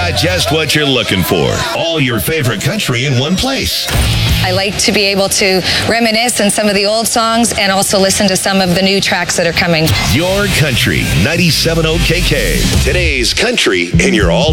got just what you're looking for. All your favorite country in one place. I like to be able to reminisce on some of the old songs and also listen to some of the new tracks that are coming. Your Country 97.0 KK. Today's country in your all